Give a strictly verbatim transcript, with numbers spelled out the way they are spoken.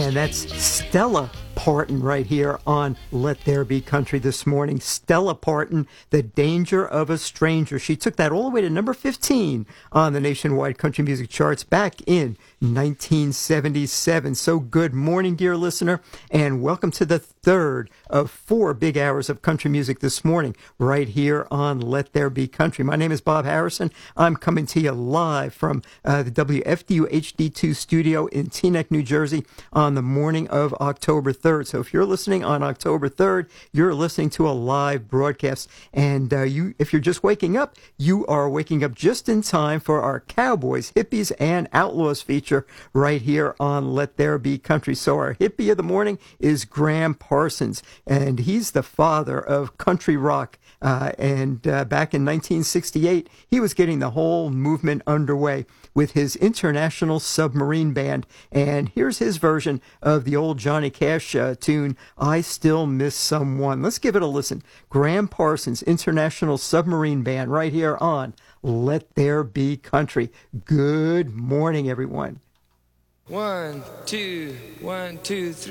And that's Stella Parton right here on Let There Be Country this morning. Stella Parton, The Danger of a Stranger. She took that all the way to number fifteen on the nationwide country music charts back in nineteen seventy-seven. So good morning, dear listener, and welcome to the third of four big hours of country music this morning right here on Let There Be Country. My name is Bob Harrison. I'm coming to you live from uh, the W F D U H D two studio in Teaneck, New Jersey on the morning of October third. So if you're listening on October third, you're listening to a live broadcast. And uh, you, if you're just waking up, you are waking up just in time for our Cowboys, Hippies, and Outlaws feature right here on Let There Be Country. So our hippie of the morning is Graham Parsons, and he's the father of country rock. Uh, and uh, back in nineteen sixty-eight, he was getting the whole movement underway with his International Submarine Band. And here's his version of the old Johnny Cash uh, tune, I Still Miss Someone. Let's give it a listen. Graham Parsons, International Submarine Band, right here on Let There Be Country. Good morning, everyone. One, two, one, two, three.